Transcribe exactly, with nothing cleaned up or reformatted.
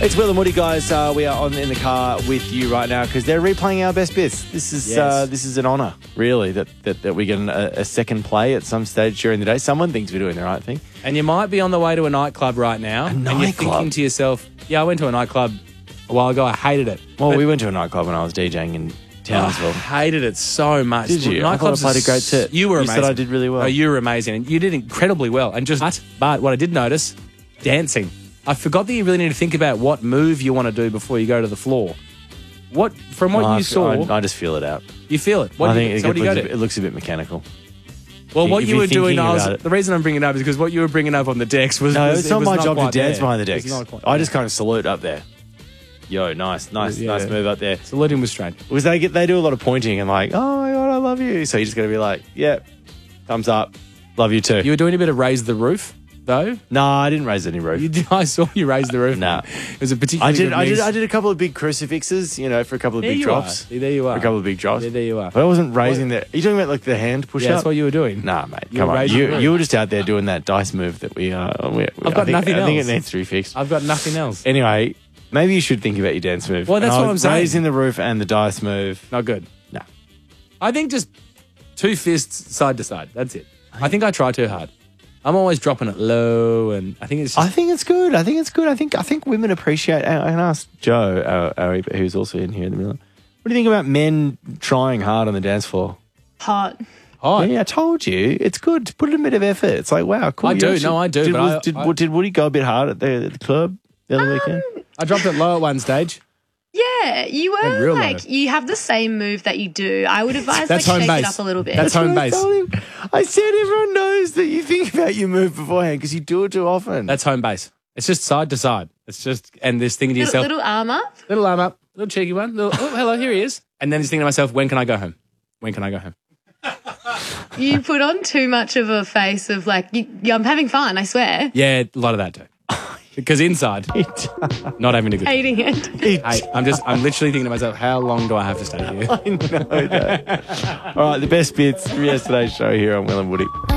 It's Will and Woody, guys. Uh, we are on in the car with you right now because they're replaying our best bits. This is Yes. uh, this is an honour, really, that, that, that we get an, a, a second play at some stage during the day. Someone thinks we're doing the right thing. And you might be on the way to a nightclub right now. And you're nightclub? thinking to yourself, yeah, I went to a nightclub a while ago. I hated it. Well, But we went to a nightclub when I was DJing in Townsville. I hated it so much. Did you? I thought I played a great set. You were You amazing. said I did really well. Oh, you were amazing. And you did incredibly well. And just, but, but what I did notice, dancing. I forgot that you really need to think about what move you want to do before you go to the floor. What From what I you feel- saw, I, I just feel it out. you feel it. What I do think you, it, so what do you looks, go a bit- to? it looks a bit mechanical. Well, if what you- you if were you're doing, thinking I was, about it. the reason I'm bringing it up is because what you were bringing up on the decks was No, was, it's it not was my job to quite dance there. behind the It was decks. not quite I there. just kind of salute up there. Yo, nice, nice, Yeah. nice move up there. Saluting with strength. Because they get they do a lot of pointing and like, oh my god, I love you. So you just got to be like, yeah, thumbs up, love you too. You were doing a bit of raise the roof, though. no, I didn't raise any roof. You did, I saw you raise the roof. Nah. It was a particularly I did, good I did, mix. I did a couple of big crucifixes, you know, for a couple of There big you drops. are. There you are. For a couple of big drops. Yeah, there you are. But I wasn't raising the. Are you talking about like the hand push Yeah, up? that's what you were doing. Nah, mate, You come were on. raising the You roof. you were just out there doing that dice move that we uh. We, we, I've got I think, nothing I think else. it needs to be fixed. I've got nothing else. Anyway, maybe you should think about your dance move. Well, that's And I what was I'm saying. Raising the roof and the dice move. Not good. No. I think just two fists side to side. That's it. I think I try too hard. I'm always dropping it low, and I think it's just I think it's good. I think it's good. I think I think women appreciate. I can ask Joe, our, our, who's also in here in the middle. What do you think about men trying hard on the dance floor? Hot. hot. Yeah, I told you it's good to put in a bit of effort. It's like wow, cool. I You do. actually- No, I do, Did, but was- I- did, I- did Woody go a bit hard at the, at the club the other weekend? I dropped it low at one stage. Yeah, you Yeah, were real like, low. you have the same move that you do. I would advise That's like home shake base. it up a little bit. That's That's home what I base. told him. I said everyone knows that you think about your move beforehand because you do it too often. That's home base. It's just side to side. It's just, and this thing to little, yourself, little arm up. little arm up, little cheeky one. Little, oh, hello, here he is. And then just thinking to myself, when can I go home? When can I go home? You put on too much of a face of like, you, yeah, I'm having fun, I swear. Yeah, a lot of that too. Because inside, not having a good time. Hating it. Hey, I'm just, I'm literally thinking to myself, how long do I have to stay here? I know that. All right, the best bits from yesterday's show here on Will and Woody.